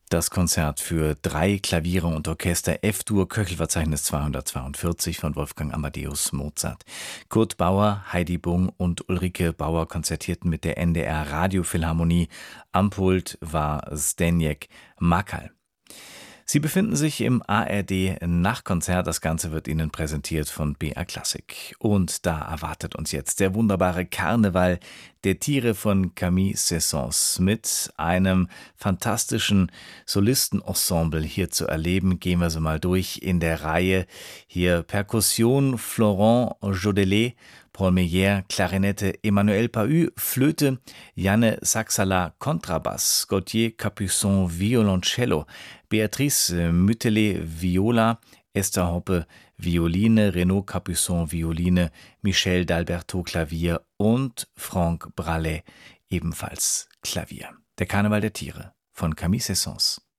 Das Konzert für 3 Klaviere und Orchester F-Dur Köchelverzeichnis 242 von Wolfgang Amadeus Mozart. Kurt Bauer, Heidi Bung und Ulrike Bauer konzertierten mit der NDR Radiophilharmonie. Am Pult war Zdeněk Makal. Sie befinden sich im ARD Nachtkonzert. Das Ganze wird Ihnen präsentiert von BR Classic. Und da erwartet uns jetzt der wunderbare Karneval der Tiere von Camille Saint-Saëns mit einem fantastischen Solistenensemble hier zu erleben. Gehen wir so mal durch in der Reihe. Hier Perkussion Florent Jodelet, Paul Meyer, Klarinette Emmanuel Pahud, Flöte Janne Saxala, Kontrabass Gauthier Capuçon, Violoncello, Beatrice Müttelet, Viola, Esther Hoppe, Violine, Renaud Capuçon, Violine, Michel d'Alberto, Klavier und Franck Brallet, ebenfalls Klavier. Der Karneval der Tiere von Camille Saint-Saëns.